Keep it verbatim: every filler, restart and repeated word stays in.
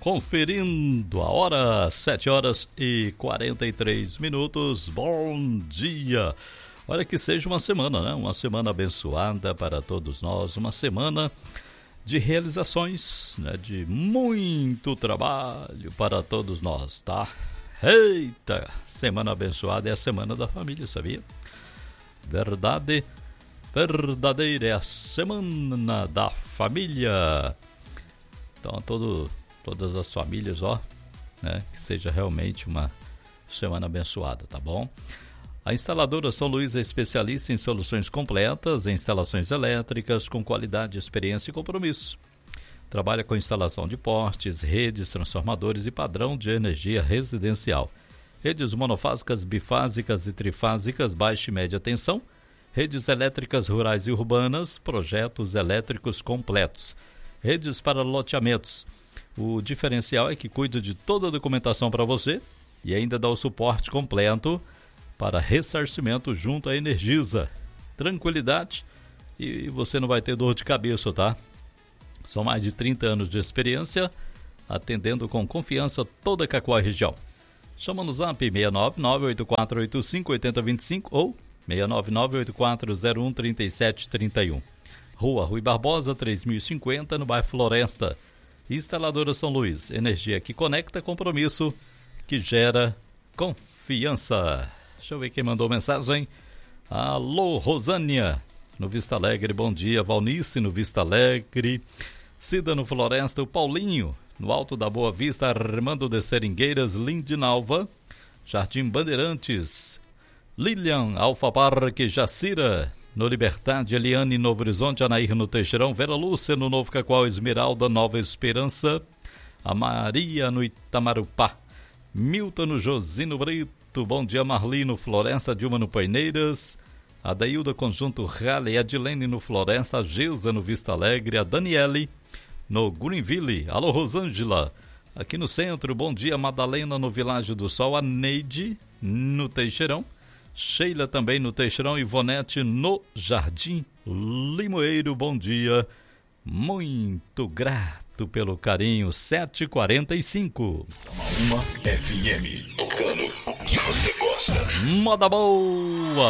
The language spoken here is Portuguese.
conferindo a hora, sete horas e quarenta e três minutos. Bom dia! Olha, que seja uma semana, né? Uma semana abençoada para todos nós, uma semana de realizações, né? De muito trabalho para todos nós, tá? Eita! Semana abençoada é a semana da família, sabia? Verdade, verdadeira é a semana da família. Então, todo, todas as famílias, ó, né, que seja realmente uma semana abençoada, tá bom? A instaladora São Luís é especialista em soluções completas, em instalações elétricas, com qualidade, experiência e compromisso. Trabalha com instalação de postes, redes, transformadores e padrão de energia residencial. Redes monofásicas, bifásicas e trifásicas, baixa e média tensão. Redes elétricas rurais e urbanas, projetos elétricos completos. Redes para loteamentos. O diferencial é que cuida de toda a documentação para você e ainda dá o suporte completo para ressarcimento junto à Energisa. Tranquilidade e você não vai ter dor de cabeça, tá? São mais de trinta anos de experiência, atendendo com confiança toda a Cacoal região. Chama no zap seis nove nove oito quatro oito cinco oito zero dois cinco ou seis nove nove oito quatro zero um três sete três um. Rua Rui Barbosa, três mil e cinquenta, no bairro Floresta. Instaladora São Luís, energia que conecta, compromisso que gera confiança. Deixa eu ver quem mandou mensagem. Alô, Rosânia, no Vista Alegre, bom dia. Valnice, no Vista Alegre. Cida, no Floresta. O Paulinho, no Alto da Boa Vista. Armando de Seringueiras, Lindinalva. Jardim Bandeirantes. Lilian, Alfa Parque, Jacira, no Liberdade. Eliane, Novo Horizonte. Anair, no Teixeirão. Vera Lúcia, no Novo Cacoal. Esmeralda, Nova Esperança. A Maria, no Itamarupá. Milton, no Josino Brito. Bom dia, Marli, no Floresta. Dilma, no Paineiras. A Dailda, Conjunto Raleigh. A Dilene, no Floresta. A Geusa, no Vista Alegre. A Daniele, no Greenville. Alô, Rosângela, aqui no centro. Bom dia, Madalena, no Világio do Sol. A Neide, no Teixeirão. Sheila, também no Teixeirão. Ivonete, no Jardim Limoeiro. Bom dia, muito grato pelo carinho. Sete e quarenta e cinco. Uma F M, tocando o que você gosta. Moda boa.